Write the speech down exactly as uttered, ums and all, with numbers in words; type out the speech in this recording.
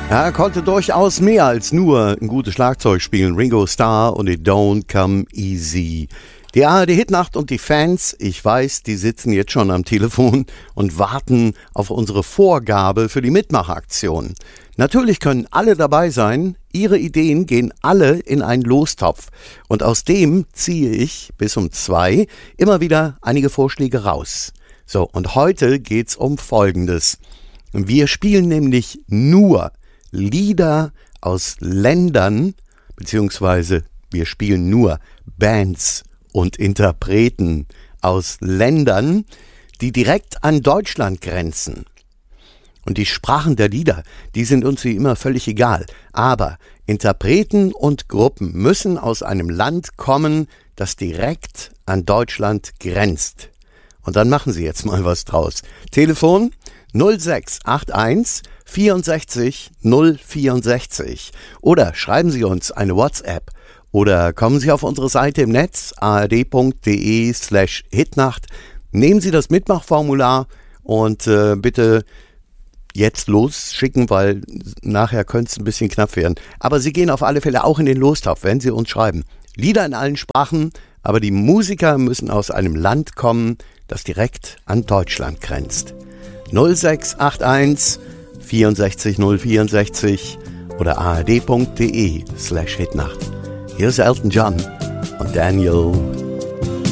Er konnte durchaus mehr als nur ein gutes Schlagzeug spielen. Ringo Starr und It Don't Come Easy. Die A R D-Hitnacht und die Fans, ich weiß, die sitzen jetzt schon am Telefon und warten auf unsere Vorgabe für die Mitmachaktion. Natürlich können alle dabei sein, ihre Ideen gehen alle in einen Lostopf. Und aus dem ziehe ich bis um zwei immer wieder einige Vorschläge raus. So, und heute geht's um Folgendes. Wir spielen nämlich nur Lieder aus Ländern, beziehungsweise wir spielen nur Bands und Interpreten aus Ländern, die direkt an Deutschland grenzen. Und die Sprachen der Lieder, die sind uns wie immer völlig egal. Aber Interpreten und Gruppen müssen aus einem Land kommen, das direkt an Deutschland grenzt. Und dann machen Sie jetzt mal was draus. Telefon null sechs acht eins vierundsechzig null vierundsechzig oder schreiben Sie uns eine WhatsApp oder kommen Sie auf unsere Seite im Netz ard.de slash hitnacht. Nehmen Sie das Mitmachformular und äh, bitte jetzt losschicken, weil nachher könnte es ein bisschen knapp werden. Aber Sie gehen auf alle Fälle auch in den Lostopf, wenn Sie uns schreiben. Lieder in allen Sprachen, aber die Musiker müssen aus einem Land kommen, das direkt an Deutschland grenzt. null sechs acht eins vierundsechzig null vierundsechzig oder ard.de slash hitnacht. Hier ist Elton John und Daniel